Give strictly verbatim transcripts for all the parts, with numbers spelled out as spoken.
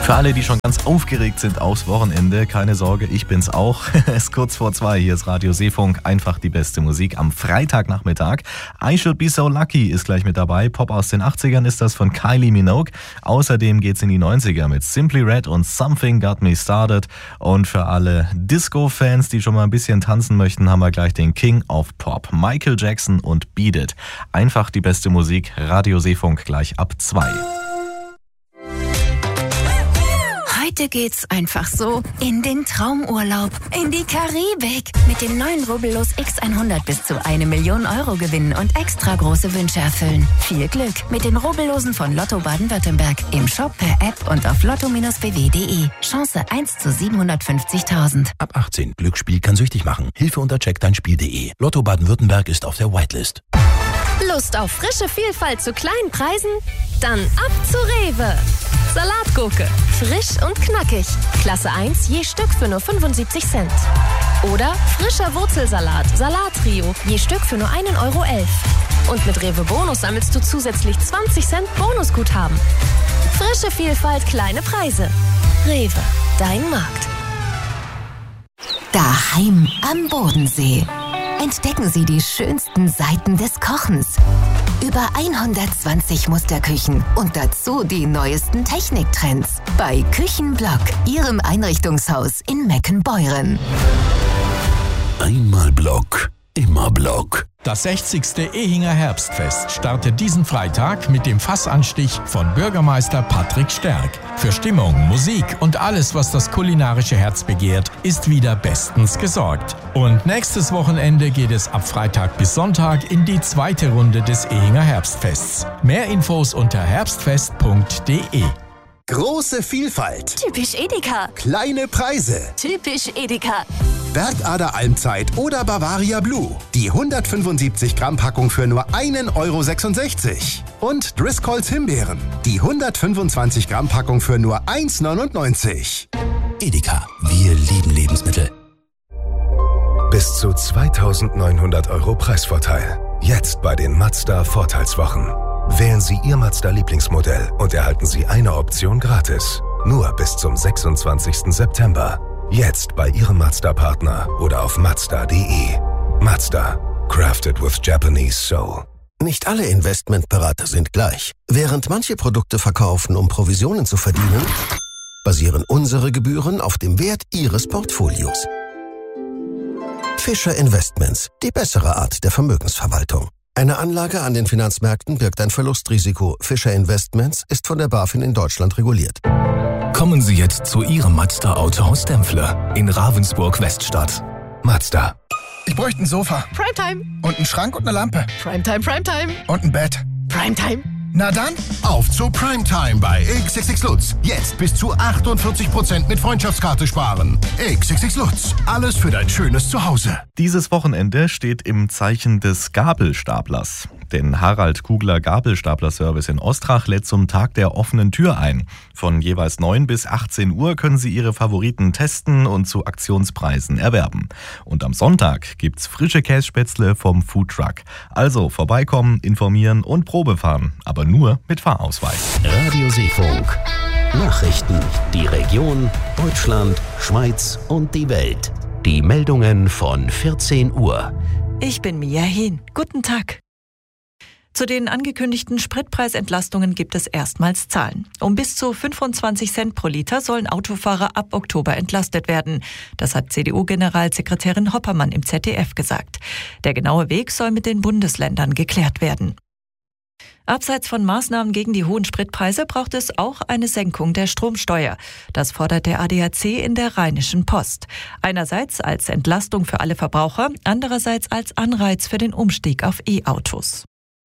Für alle, die schon ganz aufgeregt sind aufs Wochenende, keine Sorge, ich bin's auch. Es ist kurz vor zwei, hier ist Radio Seefunk, einfach die beste Musik am Freitagnachmittag. I Should Be So Lucky ist gleich mit dabei, Pop aus den achtzigern ist das von Kylie Minogue. Außerdem geht's in die neunziger mit Simply Red und Something Got Me Started. Und für alle Disco-Fans, die schon mal ein bisschen tanzen möchten, haben wir gleich den King of Pop, Michael Jackson und Beat It. Einfach die beste Musik, Radio Seefunk gleich ab zwei. Heute geht's einfach so in den Traumurlaub, in die Karibik. Mit dem neuen Rubbellos X hundert bis zu eine Million Euro gewinnen und extra große Wünsche erfüllen. Viel Glück mit den Rubbellosen von Lotto Baden-Württemberg. Im Shop, per App und auf lotto b w punkt de. Chance eins zu siebenhundertfünfzigtausend. Ab achtzehn. Glücksspiel kann süchtig machen. Hilfe unter check dein Spiel punkt de. Lotto Baden-Württemberg ist auf der Whitelist. Lust auf frische Vielfalt zu kleinen Preisen? Dann ab zu Rewe. Salatgurke, frisch und knackig. Klasse eins, je Stück für nur fünfundsiebzig Cent. Oder frischer Wurzelsalat, Salattrio, je Stück für nur ein Euro elf. Und mit Rewe Bonus sammelst du zusätzlich zwanzig Cent Bonusguthaben. Frische Vielfalt, kleine Preise. Rewe, dein Markt. Daheim am Bodensee. Entdecken Sie die schönsten Seiten des Kochens. Über hundertzwanzig Musterküchen und dazu die neuesten Techniktrends. Bei Küchenblock, Ihrem Einrichtungshaus in Meckenbeuren. Einmal Block, immer Block. Das sechzigste Ehinger Herbstfest startet diesen Freitag mit dem Fassanstich von Bürgermeister Patrick Sterck. Für Stimmung, Musik und alles, was das kulinarische Herz begehrt, ist wieder bestens gesorgt. Und nächstes Wochenende geht es ab Freitag bis Sonntag in die zweite Runde des Ehinger Herbstfests. Mehr Infos unter herbstfest punkt de. Große Vielfalt. Typisch Edeka. Kleine Preise. Typisch Edeka. Bergader Almzeit oder Bavaria Blue. Die hundertfünfundsiebzig Gramm Packung für nur ein Euro sechsundsechzig. Und Driscolls Himbeeren. Die hundertfünfundzwanzig Gramm Packung für nur eins neunundneunzig. Edeka, wir lieben Lebensmittel. Bis zu zweitausendneunhundert Euro Preisvorteil. Jetzt bei den Mazda Vorteilswochen. Wählen Sie Ihr Mazda-Lieblingsmodell und erhalten Sie eine Option gratis. Nur bis zum sechsundzwanzigsten September. Jetzt bei Ihrem Mazda-Partner oder auf mazda punkt de. Mazda. Crafted with Japanese soul. Nicht alle Investmentberater sind gleich. Während manche Produkte verkaufen, um Provisionen zu verdienen, basieren unsere Gebühren auf dem Wert Ihres Portfolios. Fischer Investments. Die bessere Art der Vermögensverwaltung. Eine Anlage an den Finanzmärkten birgt ein Verlustrisiko. Fischer Investments ist von der BaFin in Deutschland reguliert. Kommen Sie jetzt zu Ihrem Mazda Autohaus Dempfle in Ravensburg-Weststadt. Mazda. Ich bräuchte ein Sofa. Primetime. Und einen Schrank und eine Lampe. Primetime, Primetime. Und ein Bett. Primetime. Na dann, Auf zur Primetime bei X X X Lutz. Jetzt bis zu achtundvierzig Prozent mit Freundschaftskarte sparen. X X X Lutz. Alles für dein schönes Zuhause. Dieses Wochenende steht im Zeichen des Gabelstaplers. Denn Harald Kugler Gabelstapler-Service in Ostrach lädt zum Tag der offenen Tür ein. Von jeweils neun bis achtzehn Uhr können Sie Ihre Favoriten testen und zu Aktionspreisen erwerben. Und am Sonntag gibt's frische Kässpätzle vom Foodtruck. Also vorbeikommen, informieren und Probe fahren. Aber nur mit Fahrausweis. Radio Seefunk. Nachrichten, die Region, Deutschland, Schweiz und die Welt. Die Meldungen von vierzehn Uhr. Ich bin Mia Hehn. Guten Tag. Zu den angekündigten Spritpreisentlastungen gibt es erstmals Zahlen. Um bis zu fünfundzwanzig Cent pro Liter sollen Autofahrer ab Oktober entlastet werden. Das hat C D U-Generalsekretärin Hoppermann im Z D F gesagt. Der genaue Weg soll mit den Bundesländern geklärt werden. Abseits von Maßnahmen gegen die hohen Spritpreise braucht es auch eine Senkung der Stromsteuer. Das fordert der A D A C in der Rheinischen Post. Einerseits als Entlastung für alle Verbraucher, andererseits als Anreiz für den Umstieg auf E-Autos.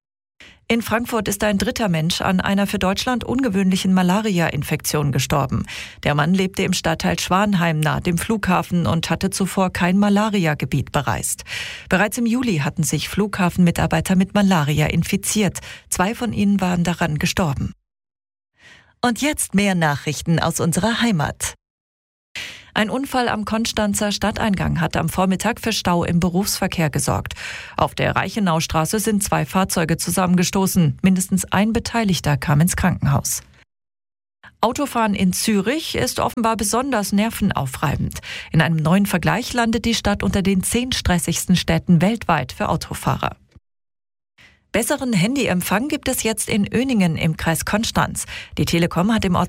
In Frankfurt ist ein dritter Mensch an einer für Deutschland ungewöhnlichen Malaria-Infektion gestorben. Der Mann lebte im Stadtteil Schwanheim nahe dem Flughafen und hatte zuvor kein Malaria-Gebiet bereist. Bereits im Juli hatten sich Flughafenmitarbeiter mit Malaria infiziert. Zwei von ihnen waren daran gestorben. Und jetzt mehr Nachrichten aus unserer Heimat. Ein Unfall am Konstanzer Stadteingang hat am Vormittag für Stau im Berufsverkehr gesorgt. Auf der Reichenaustraße sind zwei Fahrzeuge zusammengestoßen. Mindestens ein Beteiligter kam ins Krankenhaus. Autofahren in Zürich ist offenbar besonders nervenaufreibend. In einem neuen Vergleich landet die Stadt unter den zehn stressigsten Städten weltweit für Autofahrer. Besseren Handyempfang gibt es jetzt in Öningen im Kreis Konstanz. Die Telekom hat im Ort